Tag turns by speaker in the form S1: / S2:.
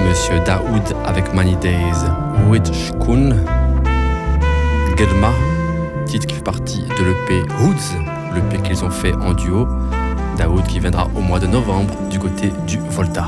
S1: monsieur Daoud avec Many Days. With Shkun, Gelma, titre qui fait partie de l'EP Hoods, l'EP qu'ils ont fait en duo. Daoud qui viendra au mois de novembre du côté du Volta.